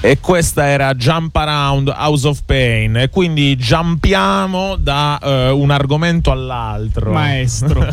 E questa era Jump Around House of Pain, e quindi jumpiamo da un argomento all'altro. Maestro.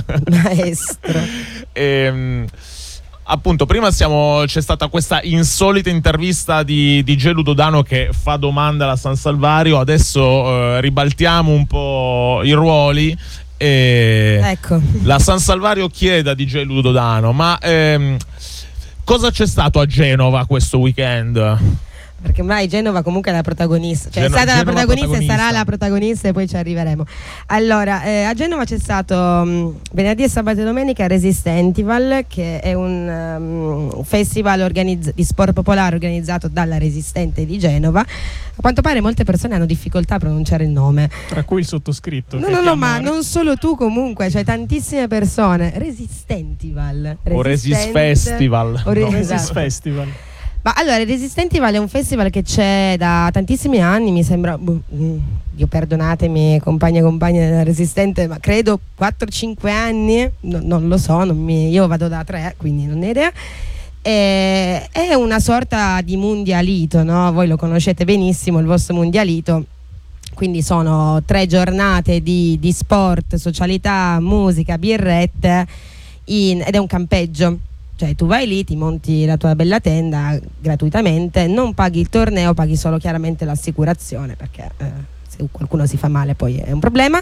Appunto, prima c'è stata questa insolita intervista di Gelu Dodano che fa domande alla San Salvario. Adesso ribaltiamo un po' i ruoli e ecco. La San Salvario chiede a DJ Ludodano: ma cosa c'è stato a Genova questo weekend? Perché ormai Genova comunque è la protagonista, cioè è stata la protagonista e sarà la protagonista, e poi ci arriveremo. Allora, a Genova c'è stato venerdì, sabato e domenica Resistentival, che è un festival di sport popolare organizzato dalla Resistente di Genova. A quanto pare molte persone hanno difficoltà a pronunciare il nome, tra cui il sottoscritto. No, ma non solo tu, comunque, cioè tantissime persone. Resistentival o Resist Festival. Resist Festival. Ma allora, il Resistentival è un festival che c'è da tantissimi anni, mi sembra, Dio perdonatemi compagni e compagne della Resistente, ma credo 4-5 anni, non lo so, io vado da 3, quindi non ho idea. È una sorta di mundialito, no? Voi lo conoscete benissimo, il vostro mundialito. Quindi sono 3 giornate di sport, socialità, musica, birrette, ed è un campeggio. Cioè tu vai lì, ti monti la tua bella tenda gratuitamente, non paghi il torneo, paghi solo chiaramente l'assicurazione, perché se qualcuno si fa male poi è un problema.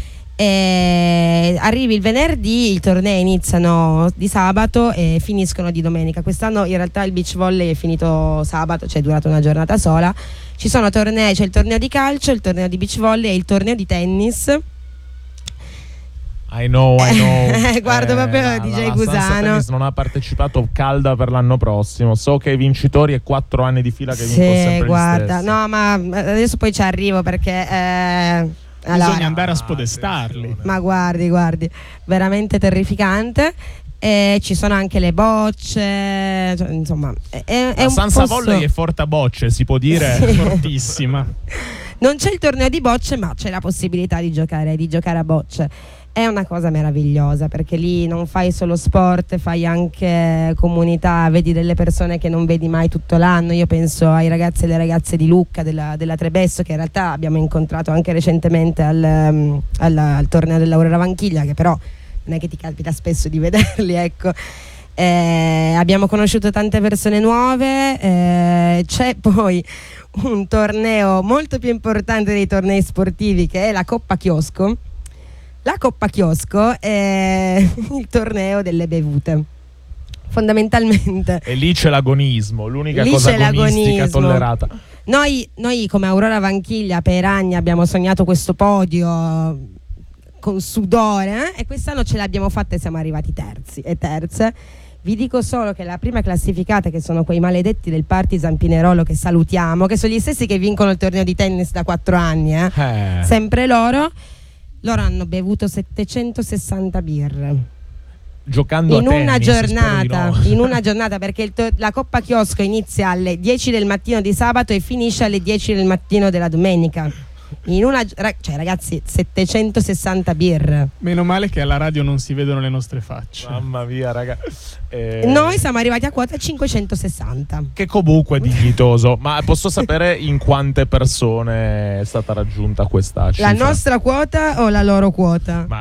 Arrivi il venerdì, i tornei iniziano di sabato e finiscono di domenica. Quest'anno in realtà il beach volley è finito sabato, cioè è durato una giornata sola. Ci sono tornei, c'è il torneo di calcio, il torneo di beach volley e il torneo di tennis. I know. Guardo proprio DJ Cusano. Non ha partecipato, calda per l'anno prossimo. So che i vincitori è 4 anni di fila che vincono sempre gli stessi. No, ma adesso poi ci arrivo perché bisogna andare a spodestarli. Ma guardi, veramente terrificante. Ci sono anche le bocce, cioè, insomma è la un Sansa posto... Volley è forte a bocce, si può dire. Sì. Fortissima. Non c'è il torneo di bocce, ma c'è la possibilità di giocare a bocce. È una cosa meravigliosa, perché lì non fai solo sport, fai anche comunità, vedi delle persone che non vedi mai tutto l'anno. Io penso ai ragazzi e alle ragazze di Lucca, della Trebesso, che in realtà abbiamo incontrato anche recentemente al torneo dell'Aurora Vanchiglia, che però non è che ti capita spesso di vederli, ecco. Abbiamo conosciuto tante persone nuove. C'è poi un torneo molto più importante dei tornei sportivi, che è la Coppa Chiosco. La Coppa Chiosco è il torneo delle bevute, fondamentalmente. E lì c'è l'agonismo, l'unica cosa agonistica tollerata. Noi come Aurora Vanchiglia per anni abbiamo sognato questo podio con sudore, e quest'anno ce l'abbiamo fatta e siamo arrivati terzi e terze. Vi dico solo che la prima classificata, che sono quei maledetti del Partizan Pinerolo, che salutiamo, che sono gli stessi che vincono il torneo di tennis da 4 anni, sempre loro hanno bevuto 760 birre giocando in a tennis, in una giornata, perché la Coppa Chiosco inizia alle 10 del mattino di sabato e finisce alle 10 del mattino della domenica. Cioè ragazzi, 760 birre. Meno male che alla radio non si vedono le nostre facce. Mamma mia, raga. Noi siamo arrivati a quota 560, che comunque è dignitoso. Ma posso sapere in quante persone è stata raggiunta questa cifra? La nostra quota o la loro quota? Ma